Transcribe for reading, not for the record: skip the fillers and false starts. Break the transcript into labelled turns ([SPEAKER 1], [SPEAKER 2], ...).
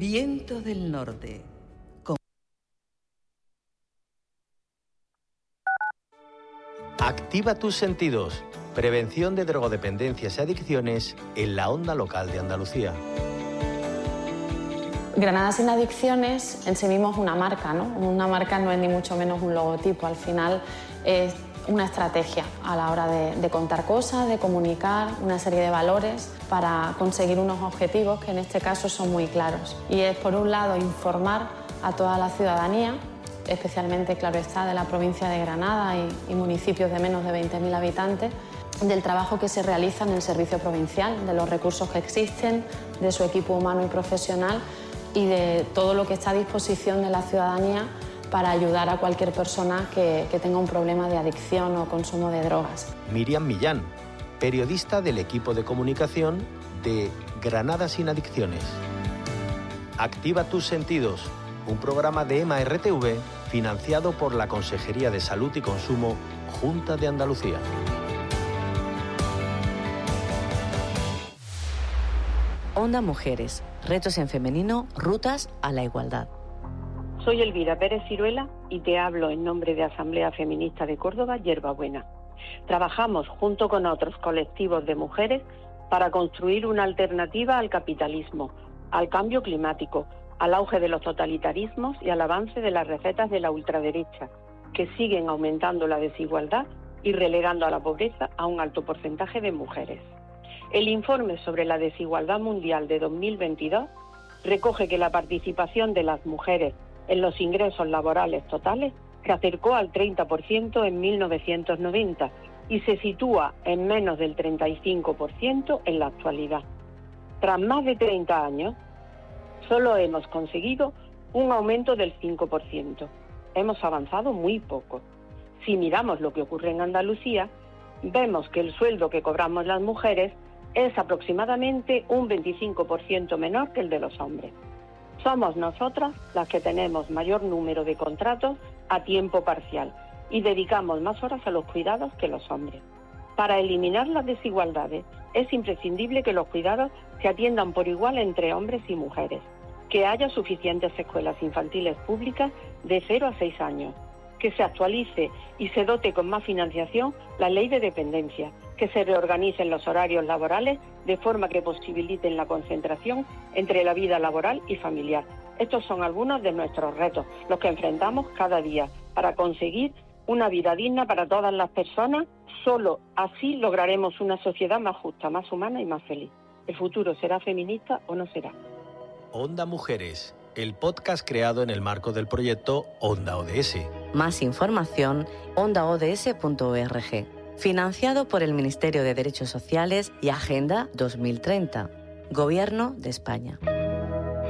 [SPEAKER 1] Viento del Norte.
[SPEAKER 2] Activa tus sentidos. Prevención de drogodependencias y adicciones en la onda local de Andalucía.
[SPEAKER 3] Granada sin adicciones en sí mismo es una marca, ¿no? Una marca no es ni mucho menos un logotipo, al final es una estrategia a la hora de contar cosas, de comunicar una serie de valores para conseguir unos objetivos que en este caso son muy claros. Y es, por un lado, informar a toda la ciudadanía, especialmente, claro está, de la provincia de Granada y municipios de menos de 20.000 habitantes, del trabajo que se realiza en el servicio provincial, de los recursos que existen, de su equipo humano y profesional y de todo lo que está a disposición de la ciudadanía para ayudar a cualquier persona que tenga un problema de adicción o consumo de drogas.
[SPEAKER 2] Miriam Millán, periodista del equipo de comunicación de Granada sin adicciones. Activa tus sentidos, un programa de EMA RTV financiado por la Consejería de Salud y Consumo, Junta de Andalucía.
[SPEAKER 4] Onda Mujeres, retos en femenino, rutas a la igualdad.
[SPEAKER 5] Soy Elvira Pérez Ciruela y te hablo en nombre de Asamblea Feminista de Córdoba, Hierbabuena. Trabajamos junto con otros colectivos de mujeres para construir una alternativa al capitalismo, al cambio climático, al auge de los totalitarismos y al avance de las recetas de la ultraderecha, que siguen aumentando la desigualdad y relegando a la pobreza a un alto porcentaje de mujeres. El informe sobre la desigualdad mundial de 2022 recoge que la participación de las mujeres en los ingresos laborales totales se acercó al 30% en 1990 y se sitúa en menos del 35% en la actualidad. Tras más de 30 años, solo hemos conseguido un aumento del 5%. Hemos avanzado muy poco. Si miramos lo que ocurre en Andalucía, vemos que el sueldo que cobramos las mujeres es aproximadamente un 25% menor que el de los hombres. Somos nosotras las que tenemos mayor número de contratos a tiempo parcial y dedicamos más horas a los cuidados que los hombres. Para eliminar las desigualdades es imprescindible que los cuidados se atiendan por igual entre hombres y mujeres, que haya suficientes escuelas infantiles públicas de 0 a 6 años, que se actualice y se dote con más financiación la ley de dependencia, que se reorganicen los horarios laborales de forma que posibiliten la concentración entre la vida laboral y familiar. Estos son algunos de nuestros retos, los que enfrentamos cada día para conseguir una vida digna para todas las personas. Solo así lograremos una sociedad más justa, más humana y más feliz. ¿El futuro será feminista o no será?
[SPEAKER 2] Onda Mujeres, el podcast creado en el marco del proyecto Onda ODS.
[SPEAKER 4] Más información, ondaods.org. Financiado por el Ministerio de Derechos Sociales y Agenda 2030. Gobierno de España.